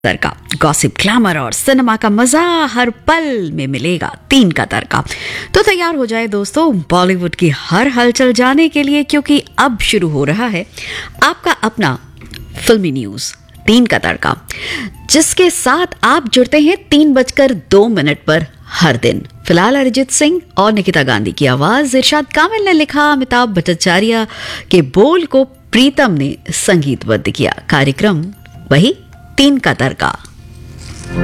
तड़का, gossip, glamour और cinema का मजा हर पल में मिलेगा। 3 का तड़का। तो तैयार हो जाए दोस्तों बॉलीवुड की हर हलचल जाने के लिए, क्योंकि अब शुरू हो रहा है आपका अपना फिल्मी न्यूज 3 का तड़का, जिसके साथ आप जुड़ते हैं 3:02 पर हर दिन। फिलहाल अरिजीत सिंह और निकिता गांधी की आवाज इरशाद कामिल ने लिखा, अमिताभ भट्टाचार्य के बोल को प्रीतम ने संगीतबद्ध किया। कार्यक्रम वही 3 का तड़का।